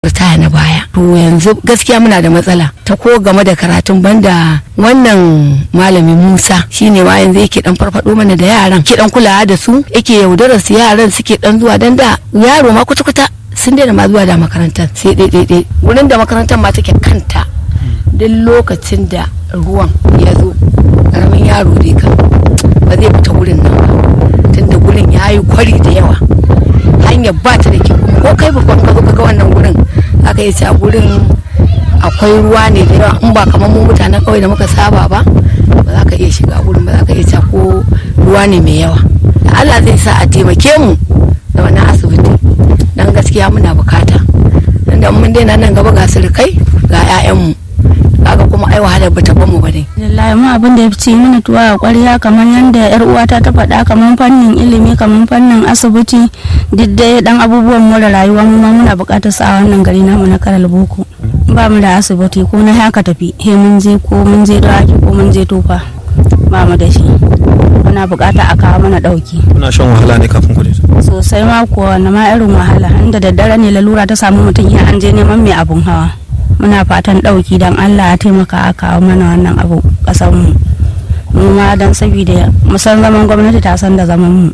ritaya na baya. To yanzu gaskiya muna da matsala ta ko game da karatun, banda wannan malami Musa shine ma yanzu yake dan farfado mana da yaran, ke dan kulawa da su, yake yaudarar su, yaran suke dan zuwa, dan da yaro ma kwata-kwata sun daina ma zuwa da makarantar sai dai wurin da makarantar ma take kanta. Duk lokacin da ruwan ya zo karamin yaro dai kan ba zai fita wurin nan ba, tunda gurin ya yi kwari da yawa, hanyar ba ta da kyau. Ko kai babban ka zo ka ga wannan gurin aka yi a gurin akwai ruwa ne da yawa, in ba kamar mu mutanen kawai da muka saba ba za ka iya shiga gurin, ba za ka iya ko ruwa ne mai yawa. Allah zai sa a taimake mu da wannan asibiti, dan gaskiya muna bukata, dan mun daina nan gaba ga surukai ga 'ya'yanmu, kaga kuma ai wahalar bata bamu ba dai. Wallahi mu abin da ya fice mana tuwa a ƙwarya, kamar yanda yar uwata ta faɗa, kamar fannin ilimi, kamar fannin asibiti, duk dai dan abubuwan more rayuwa mu ma muna buƙatar sa a wannan gari namu na Karal Boko. Ba mu da asibiti ko na haka tafi, he mun je ko mun je Dawaki ko mun je Tofa, ba mu da shi. Muna buƙata a kawo mana ɗauki. Kuna shan wahala ne kafin ku je? Sosai ma kuwa, na ma irin wahala, inda daddare ne lalura ta samu mutum ya an je neman mai abun hawa. Muna fatan ɗauki don Allah ya taimaka a kawo mana wannan abu ƙasar mu ma, don saboda musan zaman gwamnati ta san da zaman mu.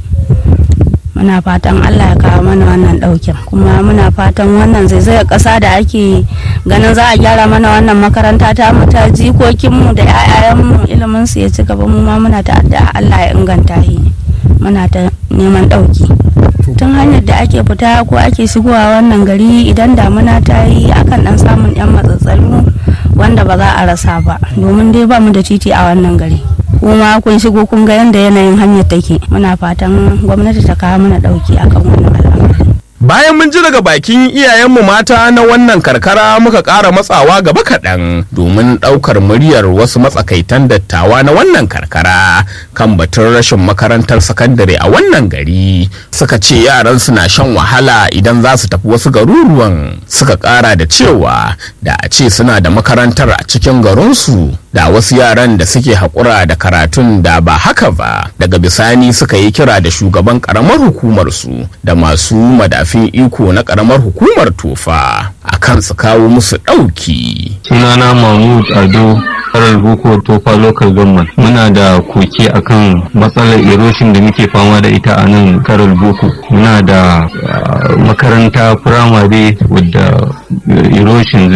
Muna fatan Allah ya kawo mana wannan ɗaukin, kuma muna fatan wannan zaizayar ƙasa da ake ganin za a gyara mana wannan makaranta ta mu, ta jikokin mu da 'ya'yan mu ilimin su ya ci gaba, mu ma muna ta addu'a Allah ya inganta shi. Muna ta neman ɗauki tun hanyar da ake fita ko ake shigowa wannan gari, idan damuna ta yi akan dan samun 'yan matsatsalu wanda ba za a rasa ba, domin dai ba mu da titi a wannan gari. Kuma kun shigo kun ga yanda yanayin hanyar take. Muna fatan gwamnati ta kawo mana dauki akan wannan al'amari. Bayan mun ji daga bakin iyayenmu mata na wannan karkara, muka ƙara matsawa gaba kaɗan domin ɗaukar muryar wasu matsakaitan dattawa na wannan karkara kan batun rashin makarantar sakandare a wannan gari. Suka ce yaran suna shan wahala idan za su tafi wasu garuruwan. Suka ƙara da cewa da a ce suna da makarantar a cikin garinsu, da wasu yaran da suke haƙura da karatun da ba haka ba. Daga bisani suka yi kira da shugaban ƙaramar hukumarsu da masu madafin iko na karamar hukumar Tofa akan su kawo musu ɗauki. Sunana Mahmud Ado, Karal Boko, Tofa Local Government. Muna da koke akan matsalar erosion da muke fama da ita a nan Karal Boko. Muna da makaranta firamare wadda erosion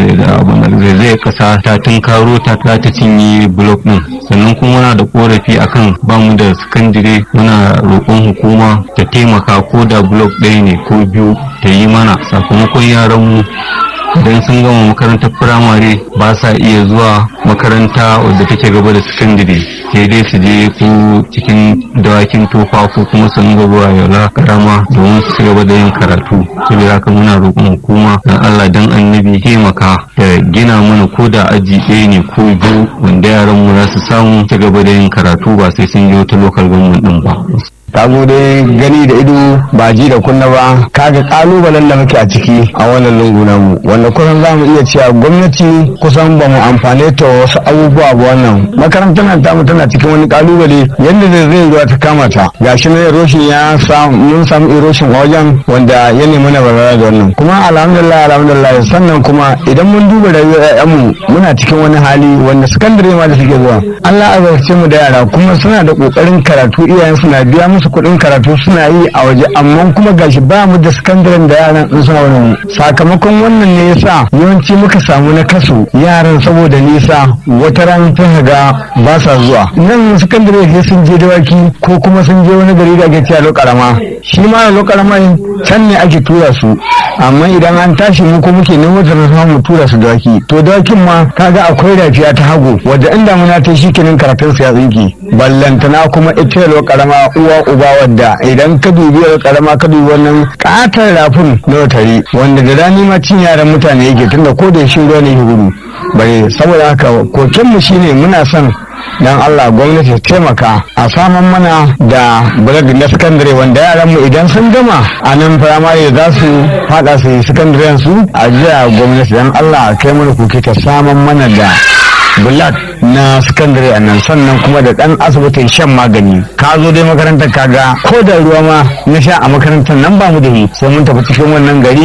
zai kasa ta tunkaro ta cinye block din. Sannan kuma muna da korafi akan bamu da sakandire. Muna roƙon hukuma ta taimaka ko da block ɗaya ne ko biyu ta yi mana, sakamakon yaranmu idan sun gama makarantar firamare ba sa iya zuwa makaranta wadda take gaba da sakandire, sai dai su je ko cikin Dawakin Tofa ko kuma su gaba Yola Karama domin su gaba da yin karatu. Saboda haka muna roƙon hukuma dan Allah dan Annabi taimaka da gina mana ko da aji ɗaya ne ko biyu wanda yaran mu za su samu ta gaba da yin karatu ba sai sun je wata local government din ba. ta zo dai gani da ido ba ji da kunna ba, kaga kalubalen da muke a ciki a wannan lungu namu, wanda kusan za mu iya cewa gwamnati kusan ba mu amfane ta wasu abubuwa ba. Wannan makarantar nan tamu tana cikin wani kalubale yadda zai ruwa ta kama ta, gashi na eroshin ya samu, mun samu eroshin a wajen wanda ya nemi na barara da wannan, kuma alhamdulillah sannan kuma idan mun duba rayuwar ƴaƴanmu muna cikin wani hali wanda sakandare ma da suke zuwa, Allah azarce mu da yara kuma suna da kokarin karatu, iyayen suna biya musu kuɗin karatu suna yi a waje, amma kuma gashi ba mu da sakandaren da yaran in suna wani. Sakamakon wannan ne yasa yawanci muka samu na kaso yaran saboda nisa, wata ran tun ga ba sa zuwa nan sakandare, sai sun je Dawaki ko kuma sun je wani gari da ake cewa Lokarama. Shi ma Lokarama can ne ake tura su, amma idan an tashi mu ko muke nemo da mu tura su Dawaki. To Dawakin ma kaga akwai rafiya ta hagu wadda inda muna ta shi kenan karatun su ya tsinki, ballantana kuma ita Lokarama uwa uba, wadda idan ka dubi karama ka dubi wannan katar rafin na Rotary wanda da rani ma cin yaran mutane yake, tunda ko da shi ruwa ne yake gudu bare. Saboda haka koken mu shine muna son dan Allah gwamnati ta taimaka a saman mana da bulog na sakandare, wanda yaran mu idan sun gama a nan firamare za su fada su sakandaren su a jiya. Gwamnati dan Allah kai mana koke ta saman mana da bulak na sakandare a nan, sannan kuma da ɗan asibitin shan magani. Ka zo dai makarantar kaga ko da ruwa ma na sha a makarantar nan ba mu da shi, sai mun tafi cikin wannan gari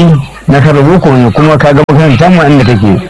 na karar boko ne kuma kaga makarantar mu inda take